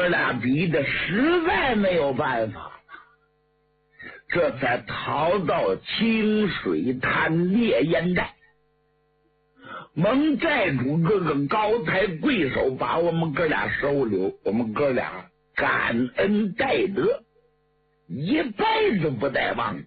哥俩比的实在没有办法了，这才逃到清水滩烈焰寨。蒙寨主哥哥高抬贵手，把我们哥俩收留，我们哥俩感恩戴德，一辈子不带忘的。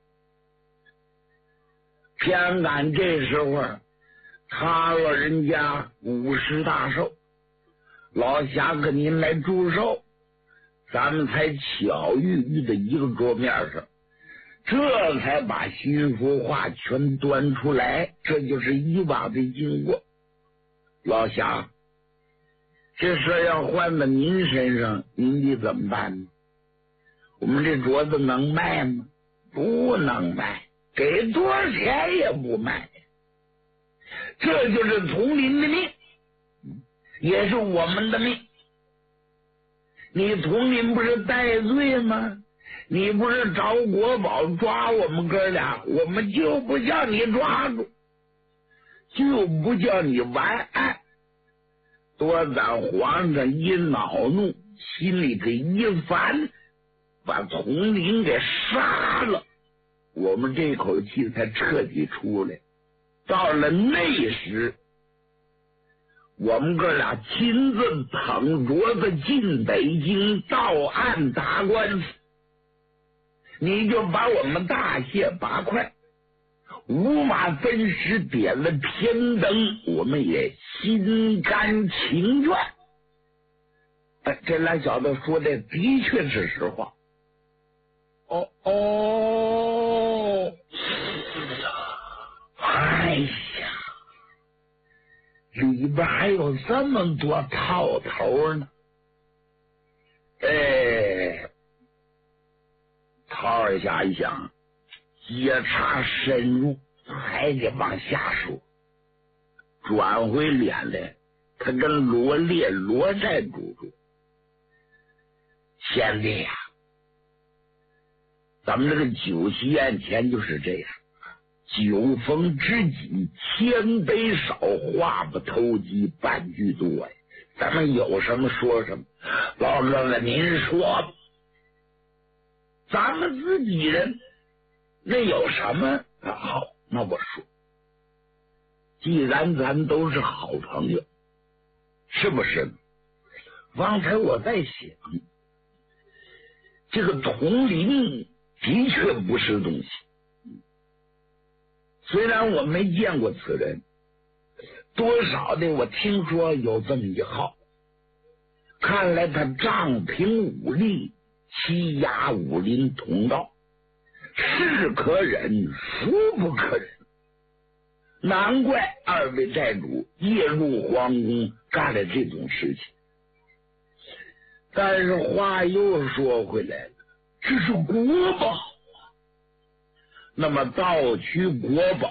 偏赶这时候他老人家50大寿，老侠跟您来祝寿，咱们才巧遇的一个桌面上，这才把心腹话全端出来，这就是以往的经过。老侠，这事要换到您身上，您得怎么办呢？我们这镯子能卖吗？不能卖，给多少钱也不卖。这就是统领的命，也是我们的命。你统领不是戴罪吗？你不是找国宝抓我们哥俩，我们就不叫你抓住，就不叫你完案。多咱皇上一恼怒，心里这一烦，把统领给杀了，我们这口气才彻底出来。到了那时，我们哥俩亲自捧镯子进北京，到案打官司。你就把我们大卸八块，五马分尸，点了天灯，我们也心甘情愿。这俩小子说的的确是实话。哎呀，里边还有这么多套头呢。陶二侠一想，夜叉深入，还得往下说。转回脸来，他跟罗烈、罗寨主说：“贤弟呀，咱们这个酒席宴前就是这样，酒逢知己千杯少，话不投机半句多呀。咱们有什么说什么。老哥哥您说吧，咱们自己人那有什么？好，那我说，既然咱都是好朋友，是不是？方才我在想，这个统领的确不是东西。虽然我没见过此人，多少的我听说有这么一号，看来他仗凭武力欺压武林同道，是可忍孰不可忍。难怪二位寨主夜入皇宫干了这种事情。但是话又说回来了，这是国宝啊，那么盗取国宝